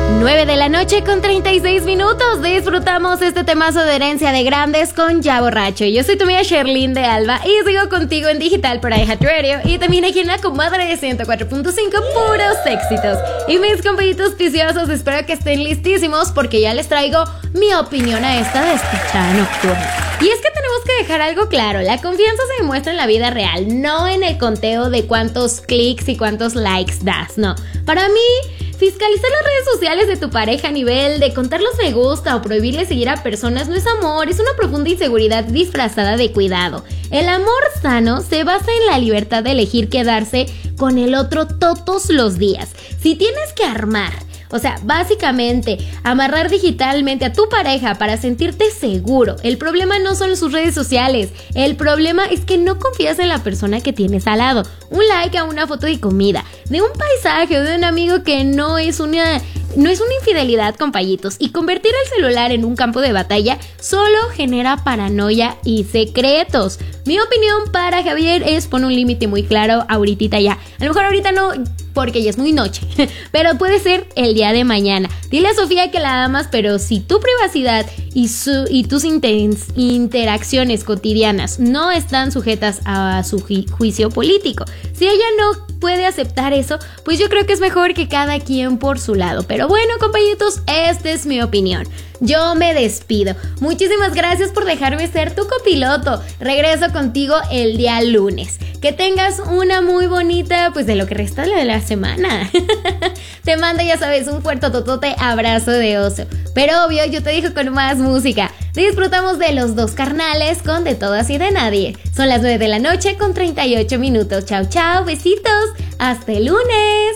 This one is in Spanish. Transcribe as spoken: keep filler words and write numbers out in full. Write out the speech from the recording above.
nueve de la noche con treinta y seis minutos. Disfrutamos este temazo de Herencia de Grandes con Ya Borracho. Yo soy tu amiga Sherlyn de Alba y sigo contigo en digital por iHeartRadio y también aquí en la comadre de ciento cuatro punto cinco, puros éxitos. Y mis compañitos piciosos, espero que estén listísimos porque ya les traigo mi opinión a esta despechada nocturna. Y es que tenemos que dejar algo claro, la confianza se demuestra en la vida real, no en el conteo de cuántos clics y cuántos likes das, no. Para mí, fiscalizar las redes sociales de tu pareja a nivel de contar los me gusta o prohibirle seguir a personas no es amor, es una profunda inseguridad disfrazada de cuidado. El amor sano se basa en la libertad de elegir quedarse con el otro todos los días. Si tienes que armar, o sea, básicamente, amarrar digitalmente a tu pareja para sentirte seguro. El problema no son sus redes sociales. El problema es que no confías en la persona que tienes al lado. Un like a una foto de comida, de un paisaje o de un amigo que no es una... No es una infidelidad, compañitos, y convertir el celular en un campo de batalla solo genera paranoia y secretos. Mi opinión para Javier es poner un límite muy claro ahorita ya. A lo mejor ahorita no, porque ya es muy noche, pero puede ser el día de mañana. Dile a Sofía que la amas, pero si tu privacidad y, su, y tus inter- interacciones cotidianas no están sujetas a su ju- juicio político, si ella no puede aceptar eso, pues yo creo que es mejor que cada quien por su lado. Pero bueno, compañitos, esta es mi opinión. Yo me despido. Muchísimas gracias por dejarme ser tu copiloto. Regreso contigo el día lunes. Que tengas una muy bonita, pues de lo que resta de la semana. Te mando, ya sabes, un fuerte totote abrazo de oso. Pero obvio, yo te dejo con más música. Disfrutamos de Los Dos Carnales con De Todas y de Nadie. Son las nueve de la noche con treinta y ocho minutos. Chao, chao, besitos. Hasta el lunes.